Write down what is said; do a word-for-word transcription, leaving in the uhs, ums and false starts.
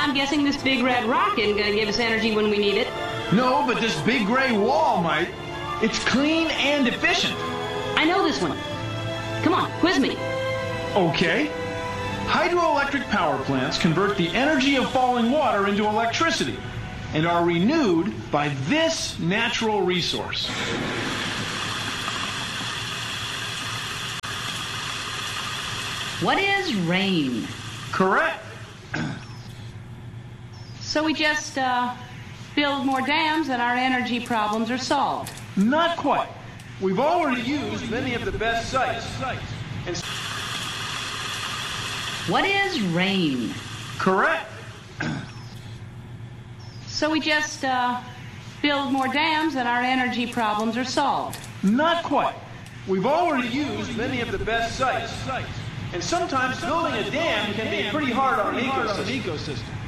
I'm guessing this big red rock isn't going to give us energy when we need it. No, but this big gray wall might. It's clean and efficient. I know this one. Come on, quiz me. Okay. Hydroelectric power plants convert the energy of falling water into electricity and are renewed by this natural resource. What is rain? Correct. So we just uh, build more dams and our energy problems are solved. Not quite. We've already used many of the best sites. And what is rain? correct. So we just uh, build more dams and our energy problems are solved. Not quite. We've already used many of the best sites. And sometimes building a dam can be pretty hard on an ecosystem.